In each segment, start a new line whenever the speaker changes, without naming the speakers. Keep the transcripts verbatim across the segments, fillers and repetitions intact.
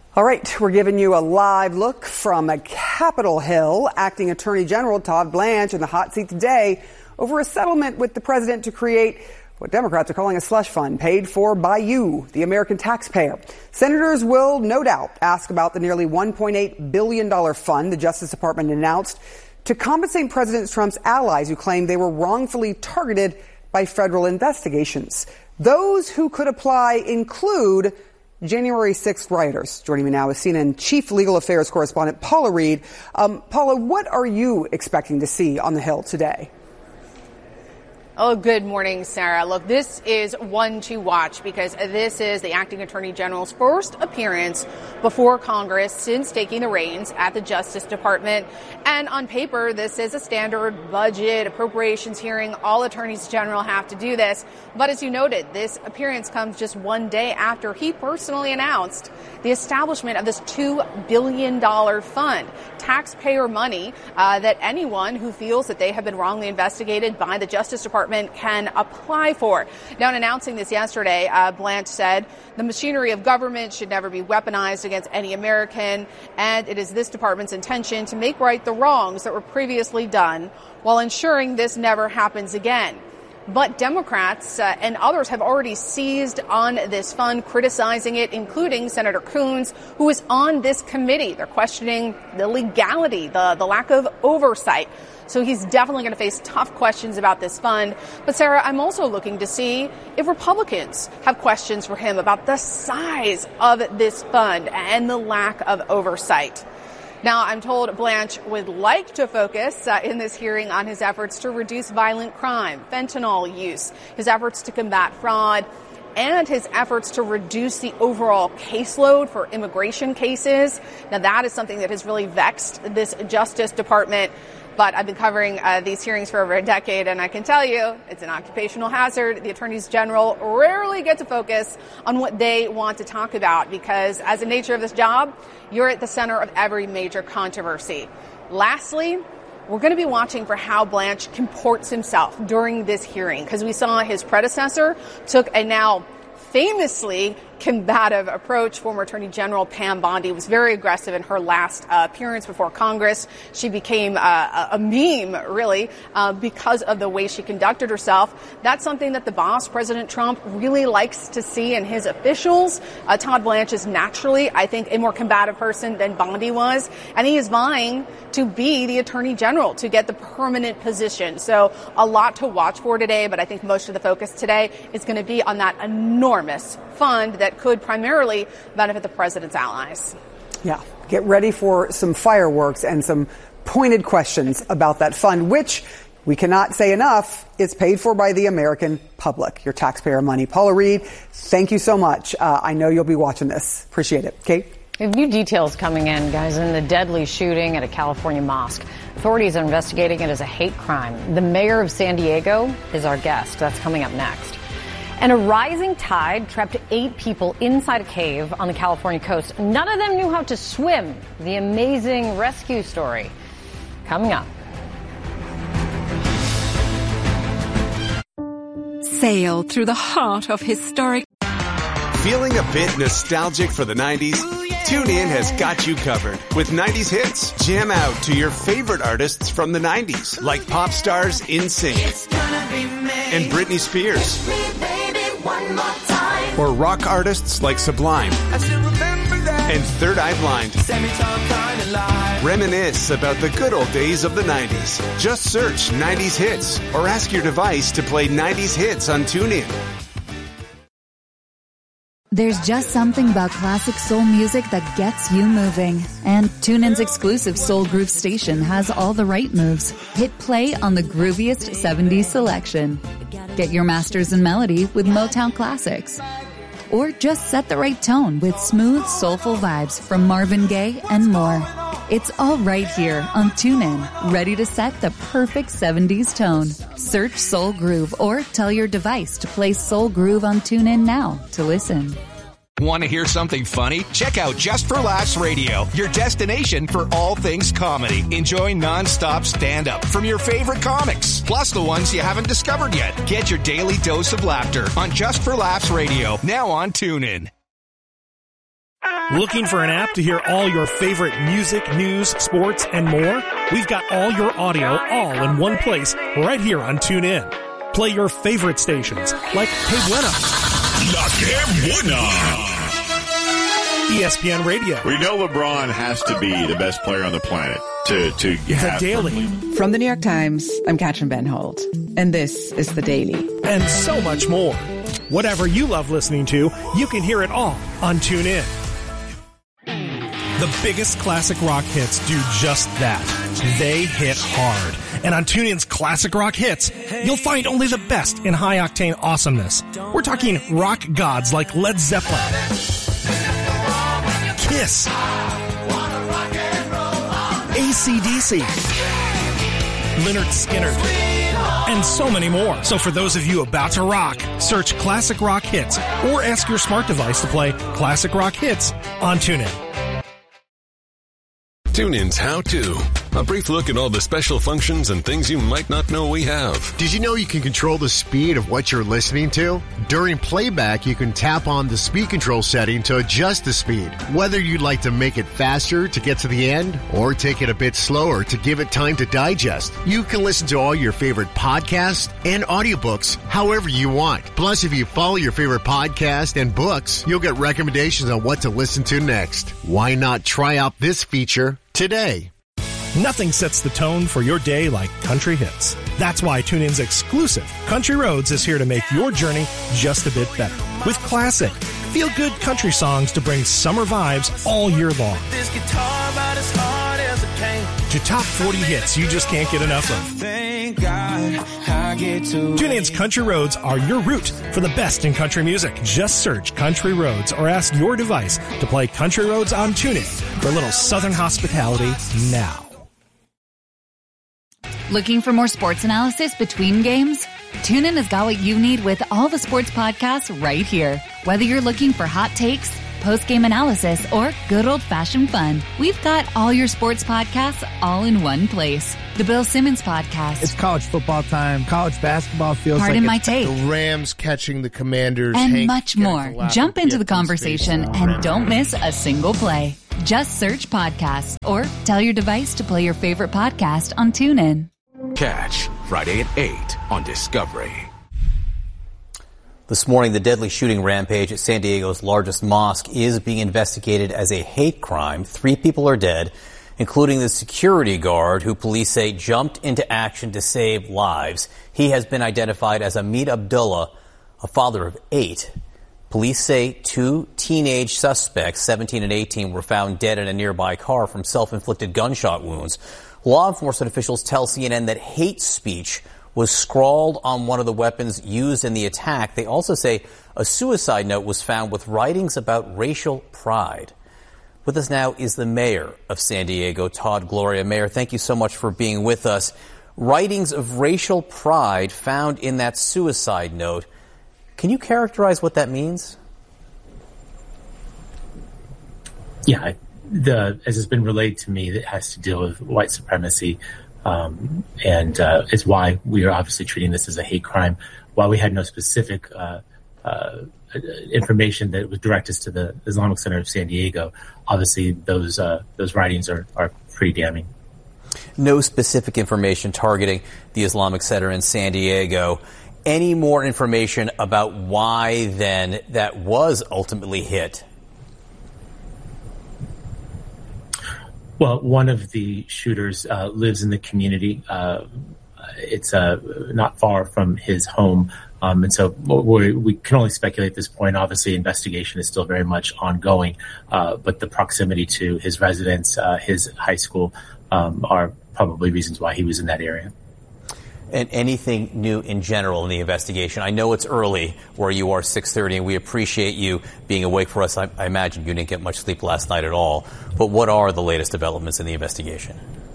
All right, we're giving you a live look from Capitol Hill. Acting Attorney General Todd Blanche in the hot seat today over a settlement with the president to create what Democrats are calling a slush fund paid for by you, the American taxpayer. Senators will no doubt ask about the nearly one point eight billion dollars fund the Justice Department announced to compensate President Trump's allies who claim they were wrongfully targeted by federal investigations. Those who could apply include January sixth rioters. Joining me now is C N N Chief Legal Affairs Correspondent Paula Reed. Um, Paula, what are you expecting to see on the Hill today?
Oh, good morning, Sarah. Look, this is one to watch because this is the acting attorney general's first appearance before Congress since taking the reins at the Justice Department. And on paper, this is a standard budget appropriations hearing. All attorneys general have to do this. But as you noted, this appearance comes just one day after he personally announced the establishment of this two billion dollars fund, taxpayer money uh, that anyone who feels that they have been wrongly investigated by the Justice Department can apply for. Now, in announcing this yesterday, uh, Blanche said the machinery of government should never be weaponized against any American, and it is this department's intention to make right the wrongs that were previously done while ensuring this never happens again. But Democrats uh, and others have already seized on this fund, criticizing it, including Senator Coons, who is on this committee. They're questioning the legality, the, the lack of oversight. So he's definitely going to face tough questions about this fund. But, Sarah, I'm also looking to see if Republicans have questions for him about the size of this fund and the lack of oversight. Now, I'm told Blanche would like to focus uh, in this hearing on his efforts to reduce violent crime, fentanyl use, his efforts to combat fraud, and his efforts to reduce the overall caseload for immigration cases. Now, that is something that has really vexed this Justice Department. But I've been covering uh, these hearings for over a decade, and I can tell you it's an occupational hazard. The attorneys general rarely get to focus on what they want to talk about because, as the nature of this job, you're at the center of every major controversy. Lastly, we're going to be watching for how Blanche comports himself during this hearing because we saw his predecessor took a now famously combative approach. Former Attorney General Pam Bondi was very aggressive in her last uh, appearance before Congress. She became uh, a meme, really, uh, because of the way she conducted herself. That's something that the boss, President Trump, really likes to see in his officials. Uh, Todd Blanche is naturally, I think, a more combative person than Bondi was, and he is vying to be the Attorney General to get the permanent position. So a lot to watch for today, but I think most of the focus today is going to be on that enormous fund that could primarily benefit the president's allies.
Yeah, get ready for some fireworks and some pointed questions about that fund, which we cannot say enough is paid for by the American public, your taxpayer money. Paula Reed, thank you so much. Uh, I know you'll be watching this. Appreciate it. Kate?
We have new details coming in, guys, in the deadly shooting at a California mosque. Authorities are investigating it as a hate crime. The mayor of San Diego is our guest. That's coming up next. And a rising tide trapped eight people inside a cave on the California coast. None of them knew how to swim. The amazing rescue story coming up.
Sail through the heart of historic.
Feeling a bit nostalgic for the nineties? Ooh, yeah. TuneIn has got you covered with nineties hits. Jam out to your favorite artists from the nineties, like pop stars NSYNC and Britney Spears. One more time. Or rock artists like Sublime and Third Eye Blind. Reminisce about the good old days of the nineties. Just search nineties hits or ask your device to play nineties hits on TuneIn.
There's just something about classic soul music that gets you moving. And TuneIn's exclusive Soul Groove station has all the right moves. Hit play on the grooviest seventies selection. Get your masters in melody with Motown classics. Or just set the right tone with smooth, soulful vibes from Marvin Gaye and more. It's all right here on TuneIn, ready to set the perfect seventies tone. Search Soul Groove or tell your device to play Soul Groove on TuneIn now to listen.
Want to hear something funny? Check out Just for Laughs Radio, your destination for all things comedy. Enjoy nonstop stand-up from your favorite comics, plus the ones you haven't discovered yet. Get your daily dose of laughter on Just for Laughs Radio, now on TuneIn.
Looking for an app to hear all your favorite music, news, sports, and more? We've got all your audio all in one place right here on TuneIn. Play your favorite stations like Hey Buena,
La Que Buena,
E S P N Radio.
We know LeBron has to be the best player on the planet to, to have.
The Daily.
From the New York Times, I'm Katrin Ben Holt, and this is The Daily.
And so much more. Whatever you love listening to, you can hear it all on TuneIn. The biggest classic rock hits do just that. They hit hard. And on TuneIn's Classic Rock Hits, you'll find only the best in high-octane awesomeness. We're talking rock gods like Led Zeppelin, Kiss, A C D C, Lynyrd Skynyrd, and so many more. So for those of you about to rock, search Classic Rock Hits or ask your smart device to play Classic Rock Hits on TuneIn.
TuneIn's How To. A brief look at all the special functions and things you might not know we have.
Did you know you can control the speed of what you're listening to? During playback, you can tap on the speed control setting to adjust the speed. Whether you'd like to make it faster to get to the end or take it a bit slower to give it time to digest, you can listen to all your favorite podcasts and audiobooks however you want. Plus, if you follow your favorite podcast and books, you'll get recommendations on what to listen to next. Why not try out this feature today?
Nothing sets the tone for your day like country hits. That's why TuneIn's exclusive Country Roads is here to make your journey just a bit better. With classic, feel-good country songs to bring summer vibes all year long. This guitar about as hard as it came. To top forty hits you just can't get enough of. Thank God I get to TuneIn's Country Roads are your route for the best in country music. Just search Country Roads or ask your device to play Country Roads on TuneIn for a little Southern hospitality now.
Looking for more sports analysis between games? TuneIn has got what you need with all the sports podcasts right here. Whether you're looking for hot takes, post-game analysis, or good old-fashioned fun, we've got all your sports podcasts all in one place. The Bill Simmons Podcast.
It's college football time. College basketball feels
Pardon
like
my take.
The Rams catching the Commanders.
And
Hank
much more. Jump into the conversation and don't miss a single play. Just search podcasts or tell your device to play your favorite podcast on TuneIn.
Catch Friday at eight on Discovery.
This morning, the deadly shooting rampage at San Diego's largest mosque is being investigated as a hate crime. Three people are dead, including the security guard who police say jumped into action to save lives. He has been identified as Amit Abdullah, a father of eight. Police say two teenage suspects, seventeen and eighteen, were found dead in a nearby car from self-inflicted gunshot wounds. Law enforcement officials tell C N N that hate speech was scrawled on one of the weapons used in the attack. They also say a suicide note was found with writings about racial pride. With us now is the mayor of San Diego, Todd Gloria. Mayor, thank you so much for being with us. Writings of racial pride found in that suicide note. Can you characterize what that means?
Yeah, the, as has been relayed to me, it has to deal with white supremacy. Um, and uh, it's why we are obviously treating this as a hate crime. While we had no specific uh, uh, information that would direct us to the Islamic Center of San Diego, obviously those uh, those writings are, are pretty damning.
No specific information targeting the Islamic Center in San Diego. Any more information about why then that was ultimately hit?
Well, one of the shooters uh, lives in the community. Uh, it's uh, not far from his home. Um, and so we, we can only speculate at this point. Obviously, investigation is still very much ongoing. Uh, but the proximity to his residence, uh, his high school, um, are probably reasons why he was in that area.
And anything new in general in the investigation? I know it's early where you are, six thirty, and we appreciate you being awake for us. I, I imagine you didn't get much sleep last night at all. But what are the latest developments in the investigation?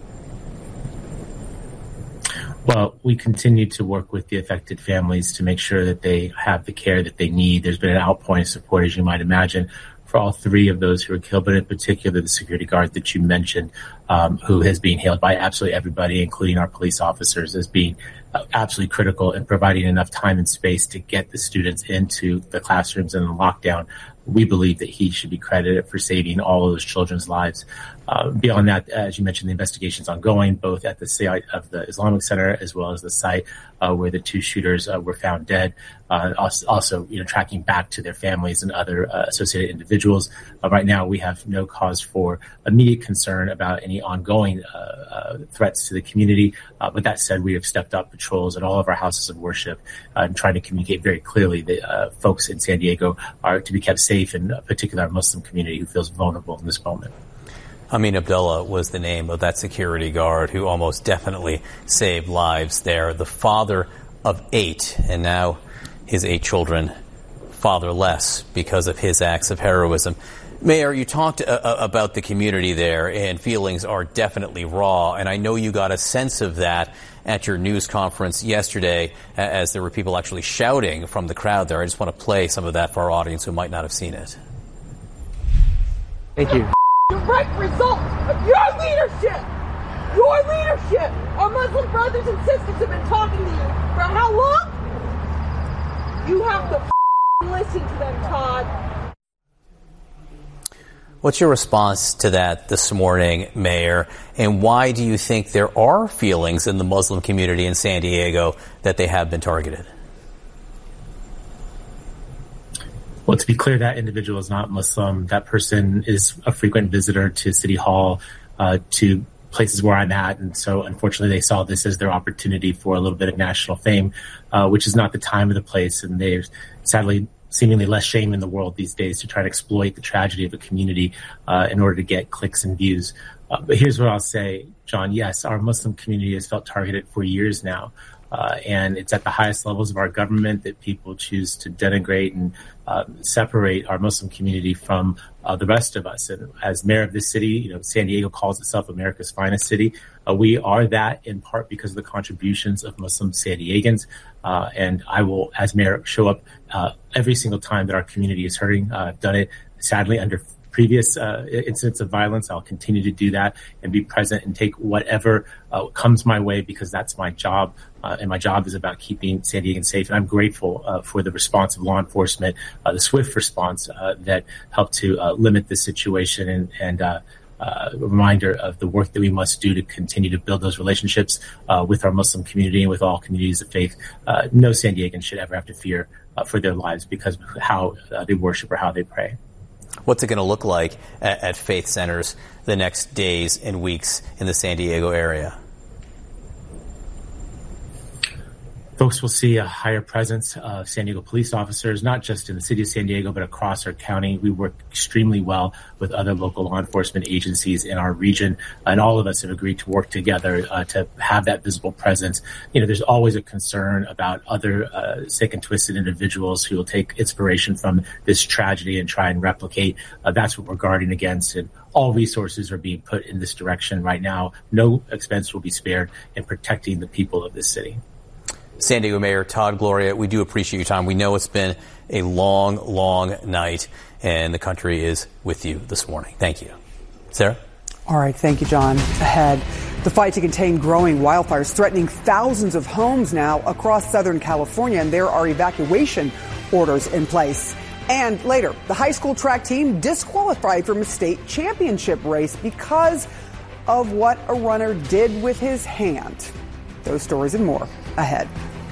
Well, we continue to work with the affected families to make sure that they have the care that they need. There's been an outpouring of support, as you might imagine, for all three of those who were killed, but in particular the security guard that you mentioned, um, who has been hailed by absolutely everybody, including our police officers, as being uh, absolutely critical in providing enough time and space to get the students into the classrooms in the lockdown we believe that he should be credited for saving all of those children's lives. Uh, beyond that, as you mentioned, the investigation is ongoing, both at the site of the Islamic Center as well as the site uh, where the two shooters uh, were found dead. Uh, also, also, you know, tracking back to their families and other uh, associated individuals. Uh, right now, we have no cause for immediate concern about any ongoing uh, uh, threats to the community. Uh, but that said, we have stepped up patrols at all of our houses of worship uh, and trying to communicate very clearly that uh, folks in San Diego are to be kept safe, in particular our Muslim community who feels vulnerable in this moment.
Amin Abdullah was the name of that security guard who almost definitely saved lives there. The father of eight, and now his eight children fatherless because of his acts of heroism. Mayor, you talked uh, about the community there, and feelings are definitely raw, and I know you got a sense of that at your news conference yesterday as there were people actually shouting from the crowd there. I just want to play some of that for our audience who might not have seen it.
Thank you.
Direct result of your leadership! Your leadership! Our Muslim brothers and sisters have been talking to you for how long? You have to f- listen to them, Todd.
What's your response to that this morning, Mayor? And why do you think there are feelings in the Muslim community in San Diego that they have been targeted?
Well, to be clear, that individual is not Muslim. That person is a frequent visitor to City Hall, uh, to places where I'm at. And so, unfortunately, they saw this as their opportunity for a little bit of national fame, uh, which is not the time or the place. And there's sadly seemingly less shame in the world these days to try to exploit the tragedy of a community uh, in order to get clicks and views. Uh, but here's what I'll say, John. Yes, our Muslim community has felt targeted for years now. Uh, and it's at the highest levels of our government that people choose to denigrate and uh, separate our Muslim community from uh, the rest of us. And as mayor of this city, you know, San Diego calls itself America's finest city. Uh, we are that in part because of the contributions of Muslim San Diegans. Uh, and I will, as mayor, show up uh, every single time that our community is hurting. Uh, I've done it, sadly, under previous uh, incidents of violence. I'll continue to do that and be present and take whatever uh, comes my way because that's my job. Uh, and my job is about keeping San Diegans safe. And I'm grateful uh, for the response of law enforcement, uh, the swift response uh, that helped to uh, limit this situation and, and uh, uh, a reminder of the work that we must do to continue to build those relationships uh, with our Muslim community and with all communities of faith. Uh, no San Diegans should ever have to fear uh, for their lives because of how uh, they worship or how they pray.
What's it going to look like at, at faith centers the next days and weeks in the San Diego area?
Folks will see a higher presence of San Diego police officers, not just in the city of San Diego, but across our county. We work extremely well with other local law enforcement agencies in our region, and all of us have agreed to work together uh, to have that visible presence. You know, there's always a concern about other uh, sick and twisted individuals who will take inspiration from this tragedy and try and replicate. Uh, that's what we're guarding against, and all resources are being put in this direction right now. No expense will be spared in protecting the people of this city.
San Diego Mayor Todd Gloria, we do appreciate your time. We know it's been a long, long night, and the country is with you this morning. Thank you. Sarah?
All right. Thank you, John. Ahead, the fight to contain growing wildfires threatening thousands of homes now across Southern California, and there are evacuation orders in place. And later, the high school track team disqualified from a state championship race because of what a runner did with his hand. Those stories and more ahead.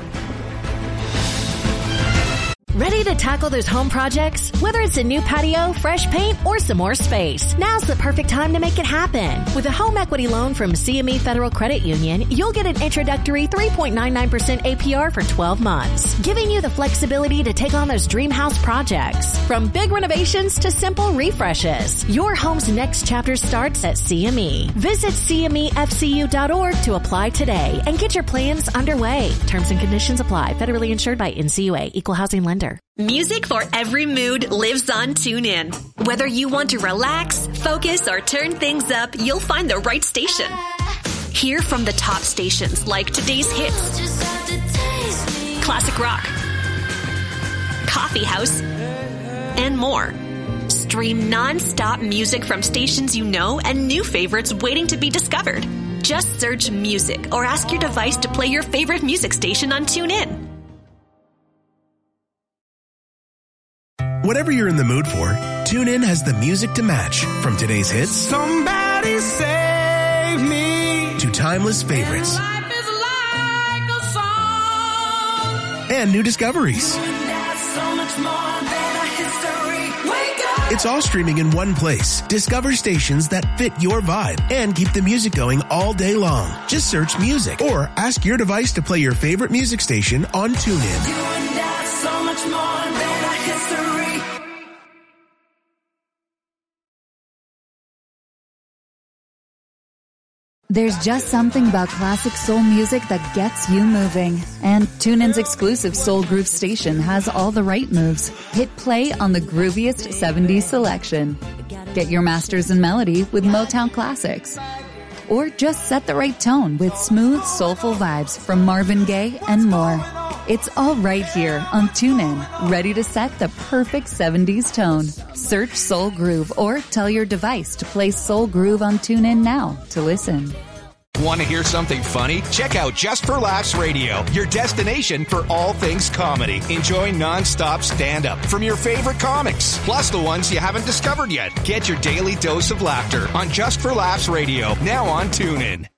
Ready to tackle those home projects? Whether it's a new patio, fresh paint, or some more space, now's the perfect time to make it happen. With a home equity loan from C M E Federal Credit Union, you'll get an introductory three point nine nine percent A P R for twelve months, giving you the flexibility to take on those dream house projects. From big renovations to simple refreshes, your home's next chapter starts at C M E. Visit C M E F C U dot org to apply today and get your plans underway. Terms and conditions apply. Federally insured by N C U A. Equal housing lender.
Music for every mood lives on TuneIn. Whether you want to relax, focus, or turn things up, you'll find the right station. Hear from the top stations like today's hits, classic rock, coffee house, and more. Stream non-stop music from stations you know and new favorites waiting to be discovered. Just search music or ask your device to play your favorite music station on TuneIn.
Whatever you're in the mood for, TuneIn has the music to match. From today's hits,
Somebody Save Me,
to timeless favorites.
And life is like a song.
And new discoveries.
That's so much more than a history. Wake up.
It's all streaming in one place. Discover stations that fit your vibe and keep the music going all day long. Just search music or ask your device to play your favorite music station on TuneIn.
You and I, so much more than a history.
There's just something about classic soul music that gets you moving. And TuneIn's exclusive Soul Groove station has all the right moves. Hit play on the grooviest seventies selection. Get your masters in melody with Motown classics. Or just set the right tone with smooth, soulful vibes from Marvin Gaye and more. It's all right here on TuneIn, ready to set the perfect seventies tone. Search Soul Groove or tell your device to play Soul Groove on TuneIn now to listen.
Want to hear something funny? Check out Just for Laughs Radio, your destination for all things comedy. Enjoy non-stop stand-up from your favorite comics, plus the ones you haven't discovered yet. Get your daily dose of laughter on Just for Laughs Radio, now on TuneIn.